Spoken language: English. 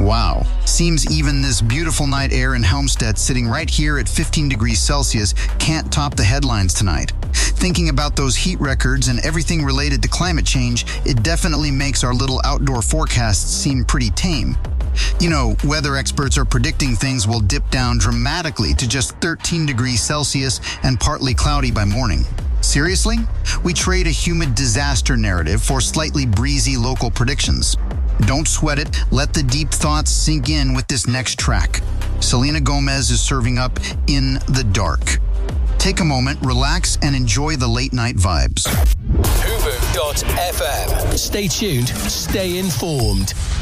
Wow. Seems even this beautiful night air in Helmstedt, sitting right here at 15 degrees Celsius, can't top the headlines tonight. Thinking about those heat records and everything related to climate change, it definitely makes our little outdoor forecasts seem pretty tame. You know, weather experts are predicting things will dip down dramatically to just 13 degrees Celsius and partly cloudy by morning. Seriously? We trade a humid disaster narrative for slightly breezy local predictions. Don't sweat it. Let the deep thoughts sink in with this next track. Selena Gomez is serving up In the Dark. Take a moment, relax, and enjoy the late night vibes. Fubu.fm. Stay tuned, stay informed.